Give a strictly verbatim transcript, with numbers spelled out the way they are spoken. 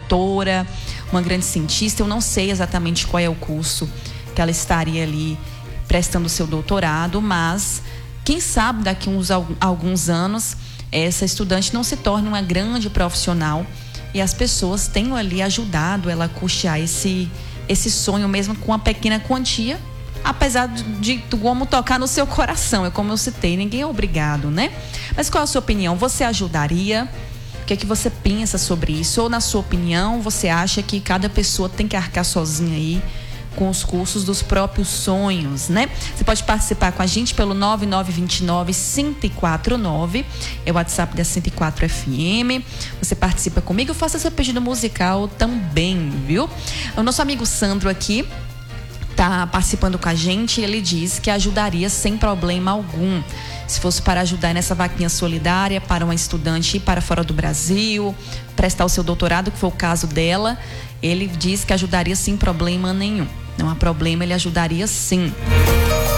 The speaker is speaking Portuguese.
doutora, uma grande cientista. Eu não sei exatamente qual é o curso que ela estaria ali prestando o seu doutorado, mas quem sabe daqui uns alguns anos essa estudante não se torne uma grande profissional e as pessoas tenham ali ajudado ela a custear esse, esse sonho mesmo com uma pequena quantia, apesar de, de como tocar no seu coração. É como eu citei, ninguém é obrigado, né? Mas qual é a sua opinião? Você ajudaria? O que é que você pensa sobre isso? Ou, na sua opinião, você acha que cada pessoa tem que arcar sozinha aí com os cursos dos próprios sonhos, né? Você pode participar com a gente pelo nove nove dois nove, cinco quatro nove, é o WhatsApp da cento e quatro F M. Você participa comigo, faça seu pedido musical também, viu? O nosso amigo Sandro aqui tá participando com a gente, ele diz que ajudaria sem problema algum. Se fosse para ajudar nessa vaquinha solidária para uma estudante ir para fora do Brasil, prestar o seu doutorado, que foi o caso dela, ele diz que ajudaria sem problema nenhum. Não há problema, ele ajudaria sim.